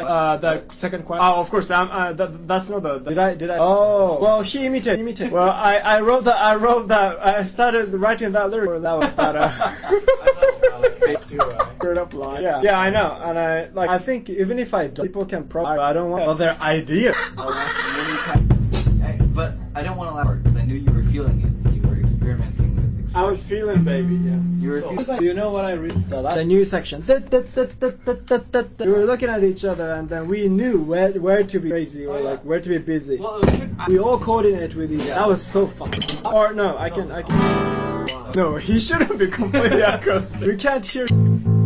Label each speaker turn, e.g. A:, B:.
A: The second question. Oh, of course. That's not the. Did I? Oh, well, he imitated. Well, I wrote that. I started writing that lyric. That was better. Screwed up line. Yeah, I know. And I think even if I don't, people can probably. I don't want their idea.
B: But I don't want to laugh because I knew you were feeling it. You were experimenting with expression.
A: I was feeling, baby. Yeah.
B: You were feeling.
A: You know what I read? The new section. We were looking at each other, and then we knew where to be crazy or like where to be busy.
B: Well,
A: We all coordinate with each other. That was so fun. Or no, I can. No, he shouldn't be completely across. We can't hear.